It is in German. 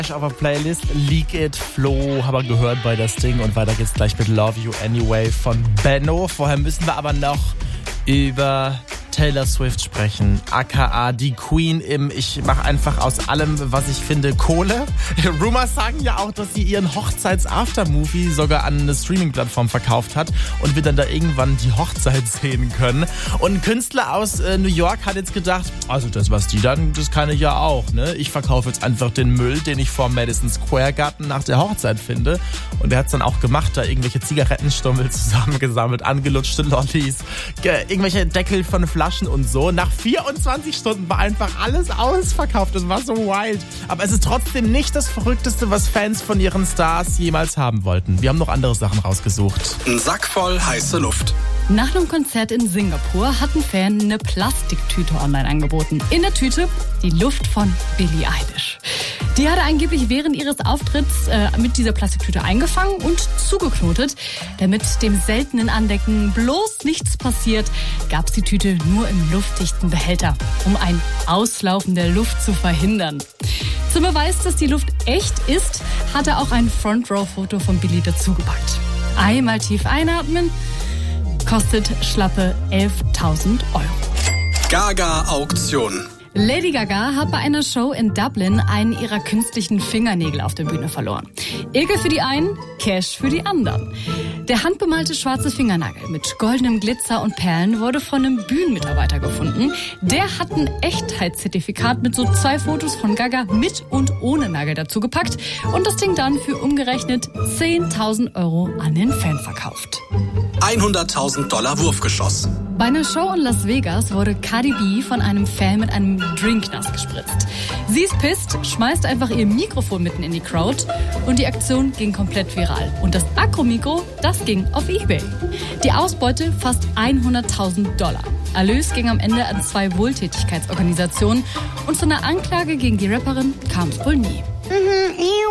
auf der Playlist. Leak It, Flo, haben wir gehört bei das Ding. Und weiter geht's gleich mit Love You Anyway von Benno. Vorher müssen wir aber noch über Taylor Swift sprechen, aka die Queen im Ich mache einfach aus allem, was ich finde, Kohle. Rumors sagen ja auch, dass sie ihren Hochzeits-Aftermovie sogar an eine Streaming-Plattform verkauft hat und wir dann da irgendwann die Hochzeit sehen können. Und ein Künstler aus New York hat jetzt gedacht, also das, was die dann, das kann ich ja auch, ne? Ich verkaufe jetzt einfach den Müll, den ich vor Madison Square Garden nach der Hochzeit finde. Und er hat es dann auch gemacht, da irgendwelche Zigarettenstummel zusammengesammelt, angelutschte Lollis, irgendwelche Deckel von Flaschen und so. Nach 24 Stunden war einfach alles ausverkauft. Das war so wild. Aber es ist trotzdem nicht das Verrückteste, was Fans von ihren Stars jemals haben wollten. Wir haben noch andere Sachen rausgesucht. Ein Sack voll heiße Luft. Nach einem Konzert in Singapur hat ein Fan eine Plastiktüte online angeboten. In der Tüte die Luft von Billie Eilish. Die hat er angeblich während ihres Auftritts mit dieser Plastiktüte eingefangen und zugeknotet. Damit dem seltenen Andecken bloß nichts passiert, gab es die Tüte nur im luftdichten Behälter, um ein Auslaufen der Luft zu verhindern. Zum Beweis, dass die Luft echt ist, hat er auch ein Front-Row-Foto von Billie dazugepackt. Einmal tief einatmen, kostet schlappe 11.000 Euro. Gaga-Auktion. Lady Gaga hat bei einer Show in Dublin einen ihrer künstlichen Fingernägel auf der Bühne verloren. Ekel für die einen, Cash für die anderen. Der handbemalte schwarze Fingernagel mit goldenem Glitzer und Perlen wurde von einem Bühnenmitarbeiter gefunden. Der hat ein Echtheitszertifikat mit so 2 Fotos von Gaga mit und ohne Nagel dazu gepackt und das Ding dann für umgerechnet 10.000 Euro an den Fan verkauft. $100.000 Wurfgeschoss. Bei einer Show in Las Vegas wurde Cardi B von einem Fan mit einem Drink nass gespritzt. Sie ist pisst, schmeißt einfach ihr Mikrofon mitten in die Crowd und die Aktion ging komplett viral. Und das Akro-Mikro, das ging auf eBay. Die Ausbeute fast $100.000. Erlös ging am Ende an 2 Wohltätigkeitsorganisationen und zu einer Anklage gegen die Rapperin kam es wohl nie.